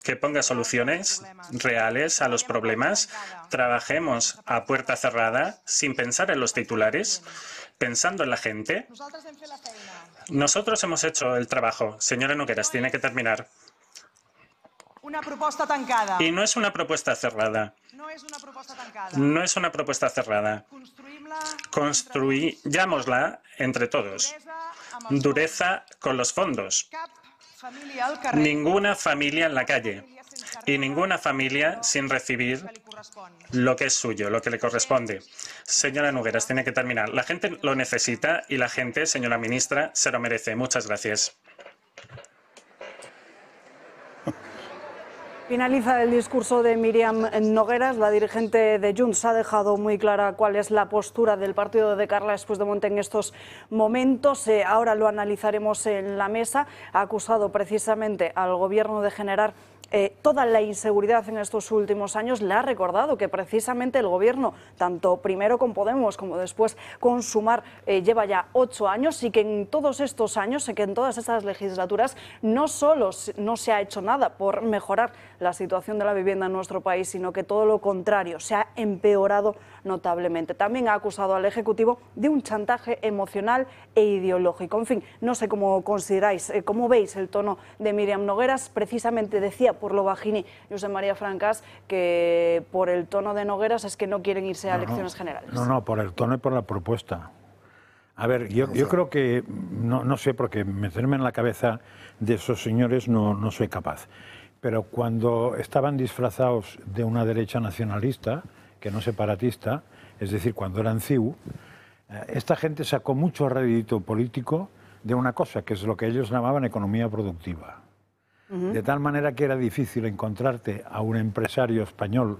que ponga soluciones reales a los problemas. Trabajemos a puerta cerrada, sin pensar en los titulares, pensando en la gente. Nosotros hemos hecho el trabajo. Señora Nogueras, tiene que terminar. Una proposta tancada. Y no es una propuesta cerrada. No és una proposta tancada. No es una propuesta cerrada. Construyámosla entre todos. Dureza con los fondos. Ninguna familia en la calle y ninguna familia sin recibir lo que es suyo, lo que le corresponde. Señora Nogueras, tiene que terminar. La gente lo necesita y la gente, señora ministra, se lo merece. Muchas gracias. Finaliza el discurso de Míriam Nogueras. La dirigente de Junts ha dejado muy clara cuál es la postura del partido de Carles Puigdemont en estos momentos. Ahora lo analizaremos en la mesa. Ha acusado precisamente al gobierno de generar toda la inseguridad en estos últimos años. Le ha recordado que precisamente el gobierno, tanto primero con Podemos como después con Sumar, lleva ya 8 años y que en todos estos años, que en todas estas legislaturas, no solo no se ha hecho nada por mejorar la situación de la vivienda en nuestro país, sino que todo lo contrario, se ha empeorado notablemente. También ha acusado al Ejecutivo de un chantaje emocional e ideológico. En fin, no sé cómo consideráis, cómo veis el tono de Míriam Nogueras. Precisamente decía por lo bajini Josep María Francas que por el tono de Nogueras es que no quieren irse a elecciones generales. No, por el tono y por la propuesta. A ver, yo creo que, no sé, porque meterme en la cabeza de esos señores no soy capaz. Pero cuando estaban disfrazados de una derecha nacionalista, que no separatista, es decir, cuando eran CIU, esta gente sacó mucho rédito político de una cosa, que es lo que ellos llamaban economía productiva. De tal manera que era difícil encontrarte a un empresario español,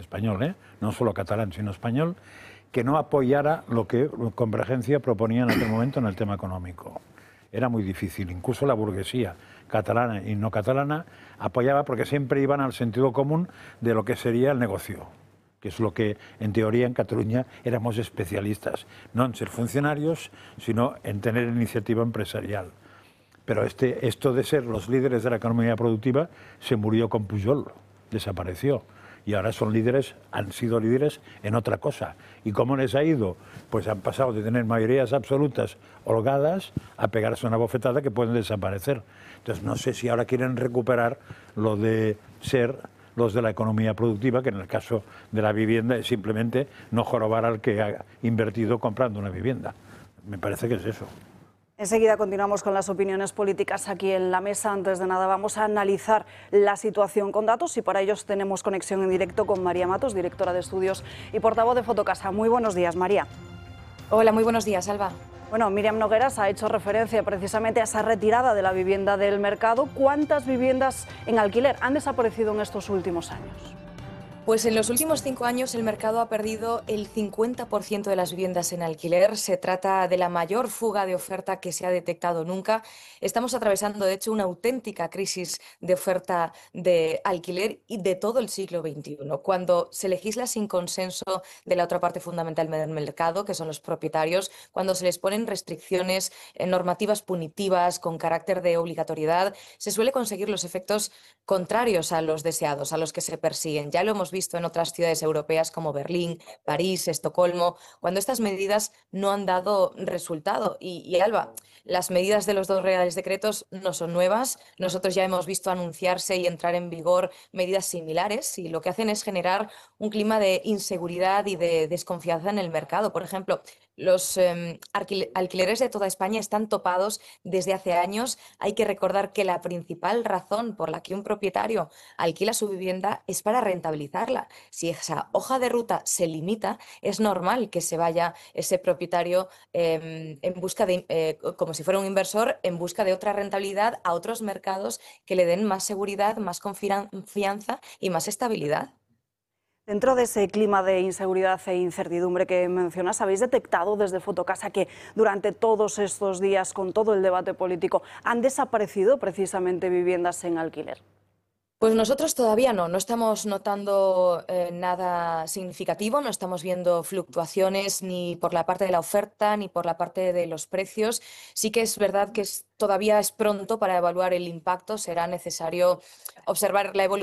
no solo catalán, sino español, que no apoyara lo que Convergencia proponía en aquel momento en el tema económico. Era muy difícil, incluso la burguesía catalana y no catalana apoyaba porque siempre iban al sentido común de lo que sería el negocio, que es lo que en teoría en Cataluña éramos especialistas, no en ser funcionarios, sino en tener iniciativa empresarial. Pero esto de ser los líderes de la economía productiva se murió con Pujol, desapareció. Y ahora han sido líderes en otra cosa. ¿Y cómo les ha ido? Pues han pasado de tener mayorías absolutas holgadas a pegarse una bofetada que pueden desaparecer. Entonces no sé si ahora quieren recuperar lo de ser los de la economía productiva, que en el caso de la vivienda es simplemente no jorobar al que ha invertido comprando una vivienda. Me parece que es eso. Enseguida continuamos con las opiniones políticas aquí en la mesa. Antes de nada vamos a analizar la situación con datos y para ello tenemos conexión en directo con María Matos, directora de estudios y portavoz de Fotocasa. Muy buenos días, María. Hola, muy buenos días, Alba. Bueno, Míriam Nogueras ha hecho referencia precisamente a esa retirada de la vivienda del mercado. ¿Cuántas viviendas en alquiler han desaparecido en estos últimos años? Pues en los últimos 5 años el mercado ha perdido el 50% de las viviendas en alquiler. Se trata de la mayor fuga de oferta que se ha detectado nunca. Estamos atravesando, de hecho, una auténtica crisis de oferta de alquiler y de todo el siglo XXI. Cuando se legisla sin consenso de la otra parte fundamental del mercado, que son los propietarios, cuando se les ponen restricciones normativas punitivas con carácter de obligatoriedad, se suele conseguir los efectos contrarios a los deseados, a los que se persiguen. Ya lo hemos visto en otras ciudades europeas como Berlín, París, Estocolmo, cuando estas medidas no han dado resultado. Y Alba, las medidas de los 2 reales decretos no son nuevas. Nosotros ya hemos visto anunciarse y entrar en vigor medidas similares y lo que hacen es generar un clima de inseguridad y de desconfianza en el mercado. Por ejemplo, los alquileres de toda España están topados desde hace años. Hay que recordar que la principal razón por la que un propietario alquila su vivienda es para rentabilizarla. Si esa hoja de ruta se limita, es normal que se vaya ese propietario en busca de, como si fuera un inversor, en busca de otra rentabilidad a otros mercados que le den más seguridad, más confianza y más estabilidad. Dentro de ese clima de inseguridad e incertidumbre que mencionas, ¿habéis detectado desde Fotocasa que durante todos estos días, con todo el debate político, han desaparecido precisamente viviendas en alquiler? Pues nosotros todavía no estamos notando nada significativo, no estamos viendo fluctuaciones ni por la parte de la oferta ni por la parte de los precios. Sí que es verdad que todavía es pronto para evaluar el impacto, será necesario observar la evolución